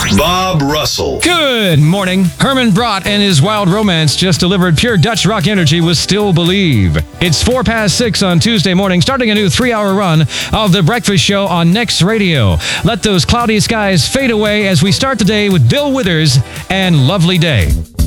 Bob Russell. Good morning. Herman Brodt and his Wild Romance just delivered pure Dutch rock energy with Still Believe. It's 6:04 on Tuesday morning, starting a new 3-hour run of The Breakfast Show on Next Radio. Let those cloudy skies fade away as we start the day with Bill Withers and Lovely Day.